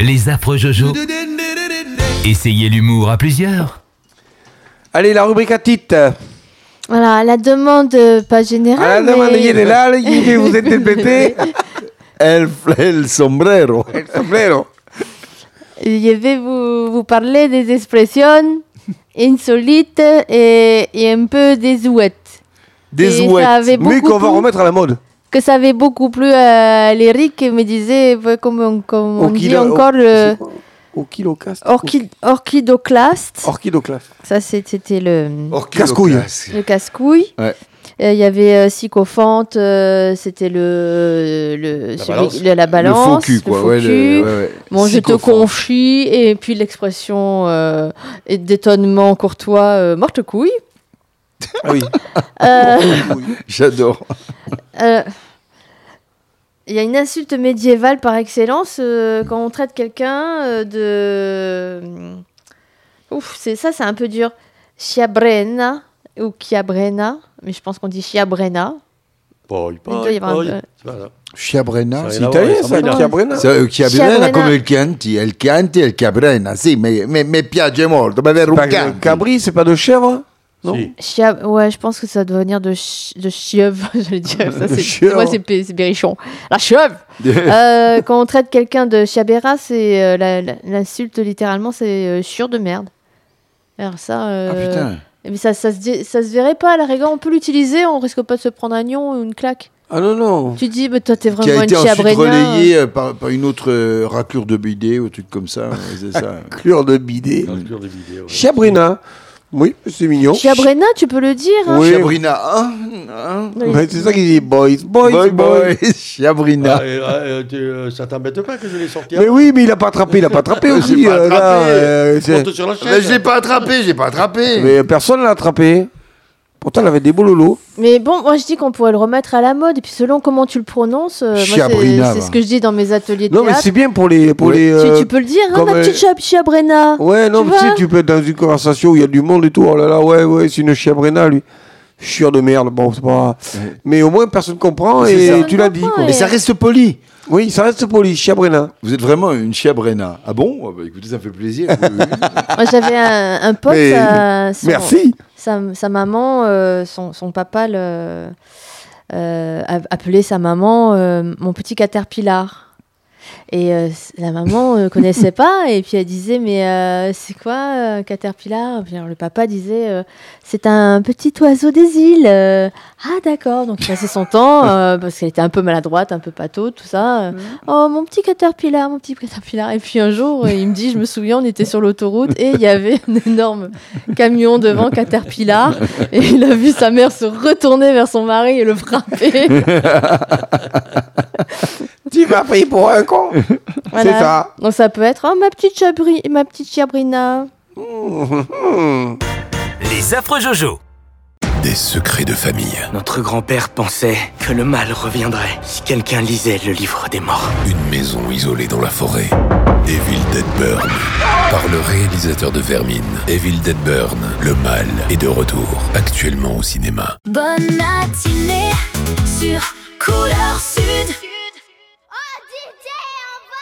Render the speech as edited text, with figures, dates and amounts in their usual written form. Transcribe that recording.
Les affreux Jojo. Essayez l'humour à plusieurs. Allez, la rubrique à titre. Voilà, à la demande pas générale. À la demande, il est là, il va vous interpréter. El sombrero. El sombrero. Je vais vous parler des expressions insolites et un peu désuètes. Des Et ouettes. ça avait Mais beaucoup qu'on va plu. remettre à la mode. Que ça avait beaucoup plu à l'Éric qui me disait, comme on dit encore, le Orchidoclaste. orchidoclaste. Orchidoclaste. Ça, c'était le Casse-couille. le casse-couille. Ouais. Il y avait sycophante, c'était la balance. Le faux cul, quoi. le faux Ouais, cul. ouais. Bon, je te Sycophante. confie, et puis l'expression d'étonnement courtois, morte couille. Ah oui. J'adore. Il y a une insulte médiévale par excellence quand on traite quelqu'un de... Ouf, c'est un peu dur. Chiabrena ou Chiabrena, mais je pense qu'on dit Chiabrena. Poi, Il doit y avoir un peu- Voilà. Chiabrena. Ça C'est italien, ça, va. Chiabrena. Chiabrena come il Chianti e il Chiabrena, sì, mi piace molto, ma avere un Chianti. Cabri, c'est pas de chèvre? Non. Si. Ouais, je pense que ça doit venir de chieuvre, j'allais dire. Ça, c'est, Chieuvre. moi, c'est Berrichon. La chieuvre. Quand on traite quelqu'un de chiabera, c'est l'insulte littéralement, c'est chiure de merde. Alors ça... Ah putain. Mais ça se verrait pas, à la rigueur, on peut l'utiliser, on risque pas de se prendre un nion ou une claque. Ah non, non. Tu dis, mais toi, t'es Qui vraiment a une été ensuite chiabrena. relayé par une autre raclure de bidet ou un truc comme ça. Ouais, c'est ça. Clure de bidet. Dans le cœur des vidéos, ouais. Chiabrena. Oui, c'est mignon. Chiabrena, tu peux le dire. Hein. Oui. Chiabrina, Ouais, c'est ça qu'il dit. Boys. Chiabrina. Ça t'embête pas que je l'ai sorti Mais oui, mais il a pas attrapé aussi. J'ai pas attrapé. Monte sur la chaise. Mais j'ai pas attrapé. Mais personne l'a attrapé. Pourtant, il avait des beaux lolos. Mais bon, moi, je dis qu'on pourrait le remettre à la mode, et puis selon comment tu le prononces, moi, Chiabrina, c'est va. ce que je dis dans mes ateliers de Non, mais théâtre. c'est bien pour les. Tu peux le dire, hein, comme, ma petite chiabrena. Ouais, non, Tu mais tu sais, vois tu peux être dans une conversation où il y a du monde et tout. Oh là là, ouais, c'est une chiabrena, lui. Chieur de merde. Bon, c'est pas. Mais au moins, personne comprend C'est et ça. tu l'as dit, quoi. Ouais. Mais ça reste poli. Oui, ça reste poli, chiabrena. Vous êtes vraiment une chiabrena. Ah bon? Ah bah, écoutez, ça me fait plaisir. Moi, j'avais un pote, Mais- Merci. sa maman, son papa appelait sa maman mon petit caterpillar. Et la maman connaissait pas, et puis elle disait, mais c'est quoi un caterpillar? Puis alors, le papa disait, c'est un petit oiseau des îles. Ah d'accord, donc il passait son temps, parce qu'elle était un peu maladroite, un peu pâteau, tout ça. Oh mon petit caterpillar. Et puis un jour, il me dit, je me souviens, on était sur l'autoroute, et il y avait un énorme camion devant caterpillar, et il a vu sa mère se retourner vers son mari et le frapper. Tu m'as pris pour un con. Voilà. C'est ça. Donc ça peut être ma petite chiabrina. Les affreux Jojo. Des secrets de famille. Notre grand-père pensait que le mal reviendrait si quelqu'un lisait le livre des morts. Une maison isolée dans la forêt. Evil Dead Burn. Par le réalisateur de Vermine. Evil Dead Burn. Le mal est de retour. Actuellement au cinéma. Bonne matinée sur Couleur Sud.